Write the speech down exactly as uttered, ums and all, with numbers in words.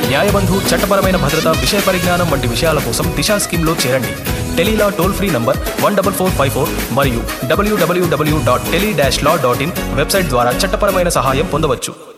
న్యాయబంధు, చట్టపరమైన భద్రత, విషయ పరిజ్ఞానం వంటి విషయాల కోసం దిశా స్కీమ్లో చేరండి. Tele-Law toll free number one double four five four మరియు డబ్ల్యూడబ్ల్యూడబ్ల్యూ dot tele dash law dot in website ద్వారా చట్టపరమైన సహాయం పొందవచ్చు.